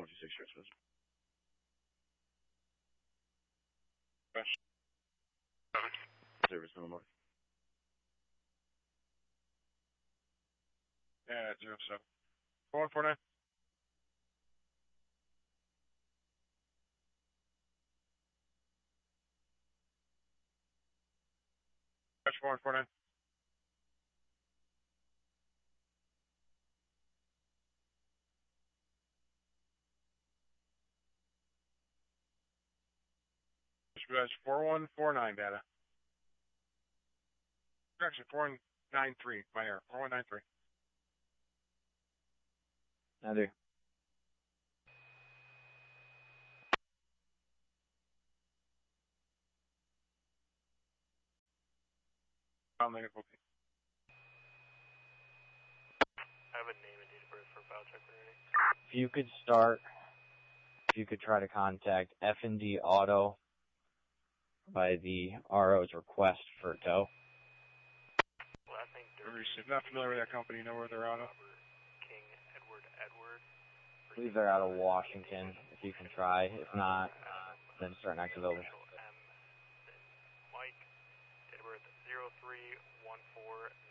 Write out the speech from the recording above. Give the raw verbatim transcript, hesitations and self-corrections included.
one two six Christmas. Service Illinois. Yeah, zero seven. Four one four nine. That's four one four nine. That's four one four nine data. Actually, four one nine three. My error. four one nine three. Another. I'll make it okay. I have a name and date of birth for file check already. If you could start, if you could try to contact F and D Auto by the R O's request for tow. Last name Dirk. Not familiar with that company. You know where they're out of? Robert King Edward Edward. I believe they're out of Washington, if you can try. If not, then start next available. M. Mike. Date of birth zero three one four